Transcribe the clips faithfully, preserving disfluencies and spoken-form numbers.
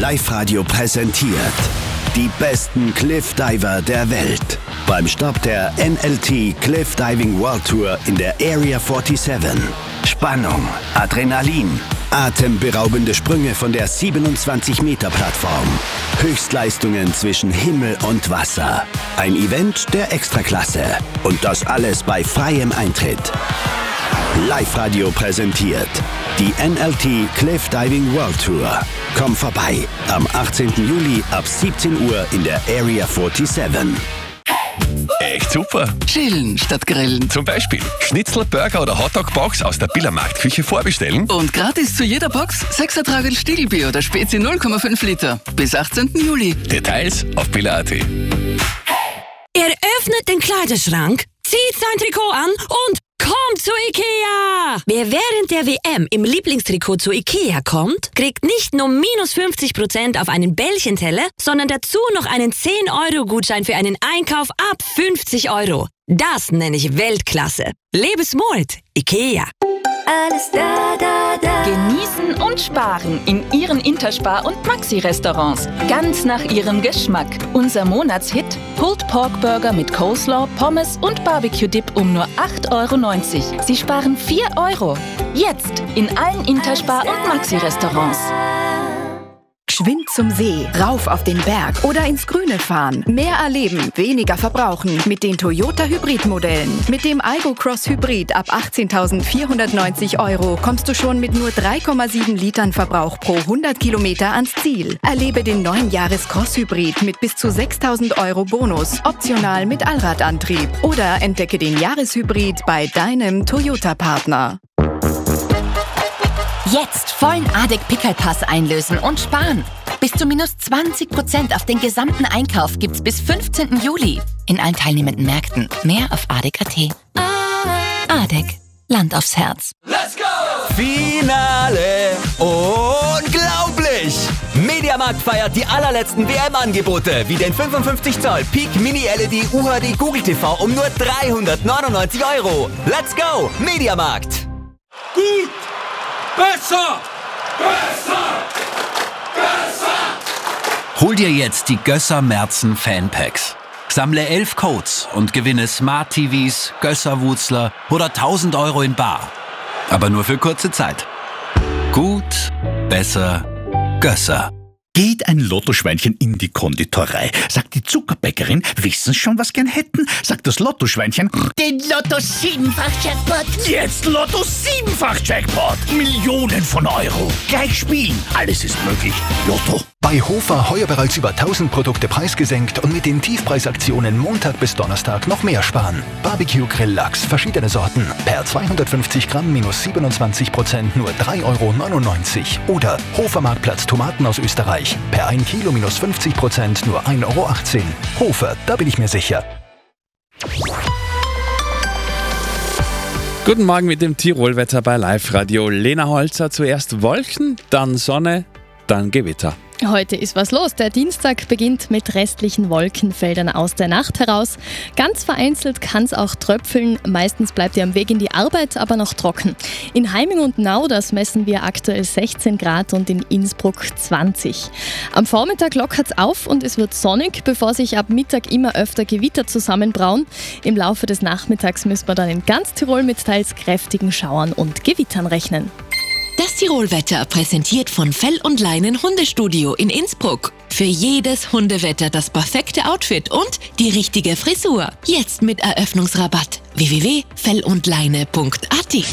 Live-Radio präsentiert die besten Cliff-Diver der Welt. Beim Start der N L T Cliff Diving World Tour in der Area siebenundvierzig. Spannung, Adrenalin, atemberaubende Sprünge von der siebenundzwanzig Meter Plattform. Höchstleistungen zwischen Himmel und Wasser. Ein Event der Extraklasse. Und das alles bei freiem Eintritt. Live-Radio präsentiert die N L T Cliff Diving World Tour. Komm vorbei am achtzehnten Juli ab siebzehn Uhr in der Area siebenundvierzig. Echt super. Chillen statt grillen. Zum Beispiel Schnitzel, Burger oder Hotdog-Box aus der Billermarktküche vorbestellen. Und gratis zu jeder Box sechs Tragerl Stiegelbier oder Spezi null Komma fünf Liter. Bis achtzehnten Juli. Details auf biller punkt at. Er öffnet den Kleiderschrank, zieht sein Trikot an und kommt zu Ikea! Wer während der W M im Lieblingstrikot zu Ikea kommt, kriegt nicht nur minus fünfzig Prozent auf einen Bällchenteller, sondern dazu noch einen zehn Euro Gutschein für einen Einkauf ab fünfzig Euro. Das nenne ich Weltklasse. Lebe smart, Ikea. Alles da, da, da. Genießen und sparen in Ihren Interspar- und Maxi-Restaurants. Ganz nach Ihrem Geschmack. Unser Monatshit: Pulled Pork Burger mit Coleslaw, Pommes und Barbecue-Dip um nur acht Euro neunzig. Sie sparen vier Euro. Jetzt in allen Interspar- und Maxi-Restaurants. Geschwind zum See, rauf auf den Berg oder ins Grüne fahren. Mehr erleben, weniger verbrauchen mit den Toyota Hybrid-Modellen. Mit dem Aygo Cross Hybrid ab achtzehntausendvierhundertneunzig Euro kommst du schon mit nur drei Komma sieben Litern Verbrauch pro hundert Kilometer ans Ziel. Erlebe den neuen Jahres Cross Hybrid mit bis zu sechstausend Euro Bonus, optional mit Allradantrieb. Oder entdecke den Jahreshybrid bei deinem Toyota-Partner. Jetzt vollen A D E C-Pickelpass einlösen und sparen. Bis zu minus zwanzig Prozent auf den gesamten Einkauf gibt's bis fünfzehnten Juli. In allen teilnehmenden Märkten. Mehr auf A D E C punkt at. A D E C. Land aufs Herz. Let's go! Finale! Unglaublich! Mediamarkt feiert die allerletzten W M-Angebote, wie den fünfundfünfzig Zoll Peak Mini L E D U H D Google T V um nur dreihundertneunundneunzig Euro. Let's go! Mediamarkt! Gut! Besser! Besser! Besser! Hol dir jetzt die Gösser Merzen Fanpacks. Sammle elf Codes und gewinne Smart T Vs, Gösser-Wutzler oder tausend Euro in bar. Aber nur für kurze Zeit. Gut, besser, Gösser. Geht ein Lottoschweinchen in die Konditorei, sagt die Zuckerbäckerin, wissen Sie schon, was gern hätten? Sagt das Lottoschweinchen, den Lotto siebenfach Jackpot. Jetzt Lotto siebenfach Jackpot. Millionen von Euro. Gleich spielen. Alles ist möglich. Lotto. Bei Hofer heuer bereits über tausend Produkte preisgesenkt und mit den Tiefpreisaktionen Montag bis Donnerstag noch mehr sparen. Barbecue Grill Lachs, verschiedene Sorten. Per zweihundertfünfzig Gramm minus siebenundzwanzig Prozent nur drei Euro neunundneunzig. Oder Hofer Marktplatz Tomaten aus Österreich. Per ein Kilo minus fünfzig Prozent nur ein Euro achtzehn. Hofer, da bin ich mir sicher. Guten Morgen mit dem Tirolwetter bei Live-Radio. Lena Holzer, zuerst Wolken, dann Sonne, dann Gewitter. Heute ist was los. Der Dienstag beginnt mit restlichen Wolkenfeldern aus der Nacht heraus. Ganz vereinzelt kann es auch tröpfeln. Meistens bleibt ihr am Weg in die Arbeit aber noch trocken. In Heiming und Nauders messen wir aktuell sechzehn Grad und in Innsbruck zwanzig. Am Vormittag lockert es auf und es wird sonnig, bevor sich ab Mittag immer öfter Gewitter zusammenbrauen. Im Laufe des Nachmittags müssen wir dann in ganz Tirol mit teils kräftigen Schauern und Gewittern rechnen. Das Tirolwetter präsentiert von Fell und Leinen Hundestudio in Innsbruck. Für jedes Hundewetter das perfekte Outfit und die richtige Frisur. Jetzt mit Eröffnungsrabatt. w w w punkt fell und leine punkt a t.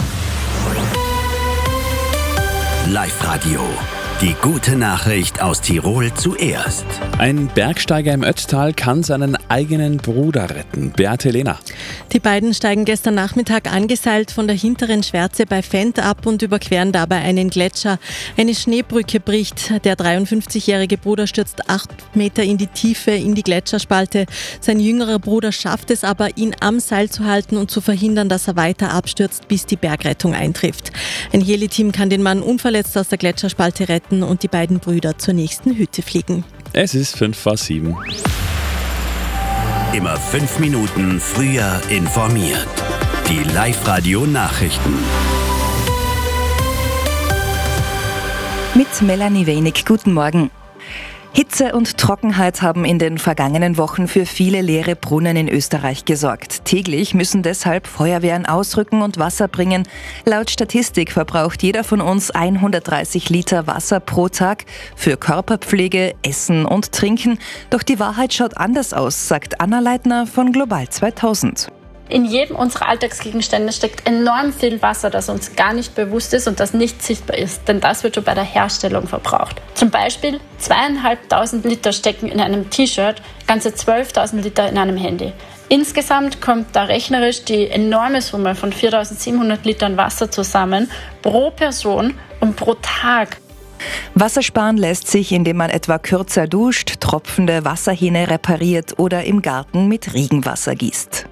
Live-Radio. Die gute Nachricht aus Tirol zuerst. Ein Bergsteiger im Ötztal kann seinen eigenen Bruder retten. Beate Lehner. Die beiden steigen gestern Nachmittag angeseilt von der hinteren Schwärze bei Fendt ab und überqueren dabei einen Gletscher. Eine Schneebrücke bricht. Der dreiundfünfzigjährige Bruder stürzt acht Meter in die Tiefe in die Gletscherspalte. Sein jüngerer Bruder schafft es aber, ihn am Seil zu halten und zu verhindern, dass er weiter abstürzt, bis die Bergrettung eintrifft. Ein Heli-Team kann den Mann unverletzt aus der Gletscherspalte retten und die beiden Brüder zur nächsten Hütte fliegen. Es ist fünf vor sieben. Immer fünf Minuten früher informiert. Die Live-Radio-Nachrichten. Mit Melanie Wenig. Guten Morgen. Hitze und Trockenheit haben in den vergangenen Wochen für viele leere Brunnen in Österreich gesorgt. Täglich müssen deshalb Feuerwehren ausrücken und Wasser bringen. Laut Statistik verbraucht jeder von uns hundertdreißig Liter Wasser pro Tag für Körperpflege, Essen und Trinken. Doch die Wahrheit schaut anders aus, sagt Anna Leitner von Global zweitausend. In jedem unserer Alltagsgegenstände steckt enorm viel Wasser, das uns gar nicht bewusst ist und das nicht sichtbar ist, denn das wird schon bei der Herstellung verbraucht. Zum Beispiel zweieinhalbtausend Liter stecken in einem T-Shirt, ganze zwölftausend Liter in einem Handy. Insgesamt kommt da rechnerisch die enorme Summe von viertausendsiebenhundert Litern Wasser zusammen pro Person und pro Tag. Wasser sparen lässt sich, indem man etwa kürzer duscht, tropfende Wasserhähne repariert oder im Garten mit Regenwasser gießt.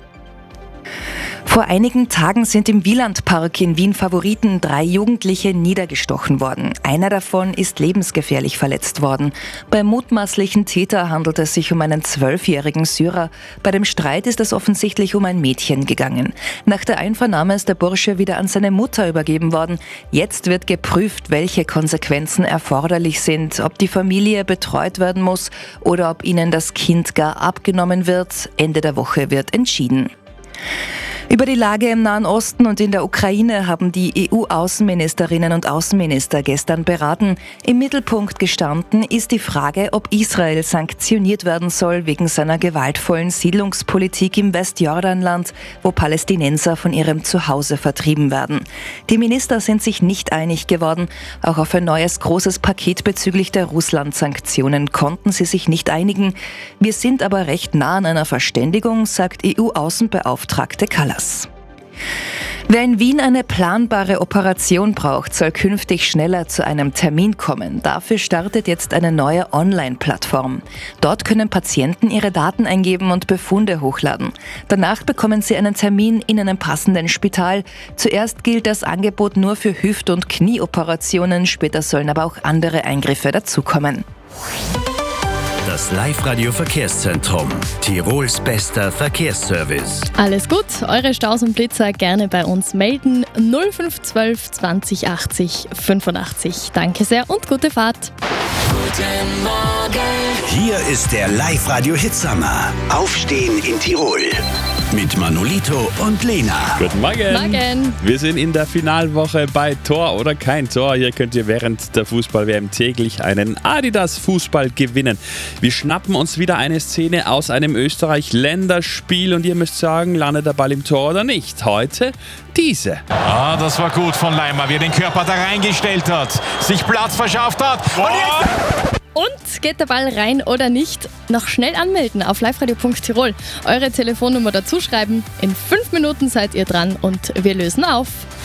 Vor einigen Tagen sind im Wielandpark in Wien-Favoriten drei Jugendliche niedergestochen worden. Einer davon ist lebensgefährlich verletzt worden. Beim mutmaßlichen Täter handelt es sich um einen zwölfjährigen Syrer. Bei dem Streit ist es offensichtlich um ein Mädchen gegangen. Nach der Einvernahme ist der Bursche wieder an seine Mutter übergeben worden. Jetzt wird geprüft, welche Konsequenzen erforderlich sind, ob die Familie betreut werden muss oder ob ihnen das Kind gar abgenommen wird. Ende der Woche wird entschieden. Über die Lage im Nahen Osten und in der Ukraine haben die E U-Außenministerinnen und Außenminister gestern beraten. Im Mittelpunkt gestanden ist die Frage, ob Israel sanktioniert werden soll wegen seiner gewaltvollen Siedlungspolitik im Westjordanland, wo Palästinenser von ihrem Zuhause vertrieben werden. Die Minister sind sich nicht einig geworden. Auch auf ein neues großes Paket bezüglich der Russland-Sanktionen konnten sie sich nicht einigen. Wir sind aber recht nah an einer Verständigung, sagt E U-Außenbeauftragte Kallas. Wer in Wien eine planbare Operation braucht, soll künftig schneller zu einem Termin kommen. Dafür startet jetzt eine neue Online-Plattform. Dort können Patienten ihre Daten eingeben und Befunde hochladen. Danach bekommen sie einen Termin in einem passenden Spital. Zuerst gilt das Angebot nur für Hüft- und Knieoperationen, später sollen aber auch andere Eingriffe dazukommen. Das Live-Radio-Verkehrszentrum. Tirols bester Verkehrsservice. Alles gut, eure Staus und Blitzer gerne bei uns melden. null fünf zwölf zwanzig achtzig fünfundachtzig. Danke sehr und gute Fahrt. Guten Morgen. Hier ist der Live-Radio-Hitsommer. Aufstehen in Tirol. Mit Manolito und Lena. Guten Morgen. Morgen. Wir sind in der Finalwoche bei Tor oder kein Tor. Hier könnt ihr während der Fußball-W M täglich einen Adidas-Fußball gewinnen. Wir schnappen uns wieder eine Szene aus einem Österreich-Länderspiel und ihr müsst sagen, landet der Ball im Tor oder nicht. Heute diese. Ah, das war gut von Leimer, wie er den Körper da reingestellt hat, sich Platz verschafft hat. Und jetzt... Und geht der Ball rein oder nicht? Noch schnell anmelden auf liveradio punkt tirol. Eure Telefonnummer dazuschreiben. In fünf Minuten seid ihr dran und wir lösen auf.